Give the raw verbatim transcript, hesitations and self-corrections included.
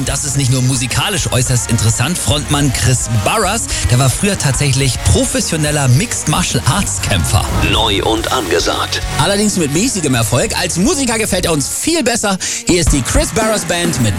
das ist nicht nur musikalisch äußerst interessant. Frontmann Chris Burrus, der war früher tatsächlich professioneller Mixed Martial Arts Kämpfer. Neu und angesagt. Allerdings mit mäßigem Erfolg. Als Musiker gefällt er uns viel besser. Hier ist die Chris Burrus Band mit